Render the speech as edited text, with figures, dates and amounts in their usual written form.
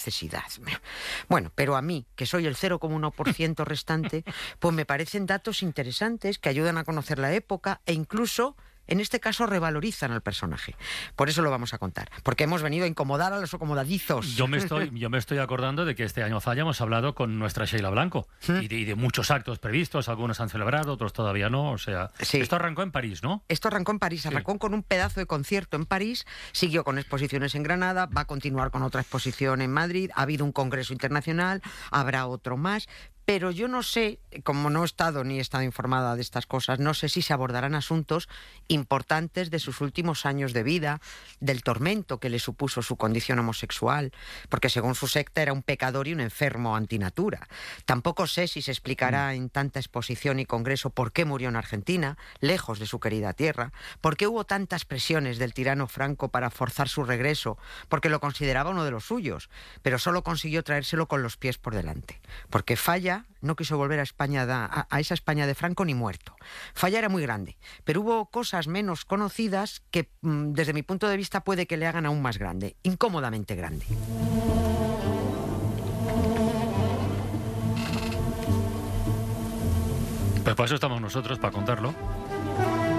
necesidad. Bueno, pero a mí, que soy el 0,1% restante, pues me parecen datos interesantes que ayudan a conocer la época e incluso, en este caso, revalorizan al personaje. Por eso lo vamos a contar, porque hemos venido a incomodar a los acomodadizos. Yo me estoy acordando de que este año Falla hemos hablado con nuestra Sheila Blanco y de muchos actos previstos, algunos han celebrado, otros todavía no, o sea... Sí. Esto arrancó en París, ¿no? Esto arrancó en París, arrancó con un pedazo de concierto en París, siguió con exposiciones en Granada, va a continuar con otra exposición en Madrid, ha habido un congreso internacional, habrá otro más... Pero yo no sé, como no he estado ni he estado informada de estas cosas, no sé si se abordarán asuntos importantes de sus últimos años de vida, del tormento que le supuso su condición homosexual, porque según su secta era un pecador y un enfermo antinatura. Tampoco sé si se explicará en tanta exposición y congreso por qué murió en Argentina, lejos de su querida tierra, por qué hubo tantas presiones del tirano Franco para forzar su regreso, porque lo consideraba uno de los suyos, pero solo consiguió traérselo con los pies por delante, porque Falla no quiso volver a España, a esa España de Franco ni muerto. Falla era muy grande, pero hubo cosas menos conocidas que, desde mi punto de vista, puede que le hagan aún más grande, incómodamente grande. Pues para eso estamos nosotros, para contarlo.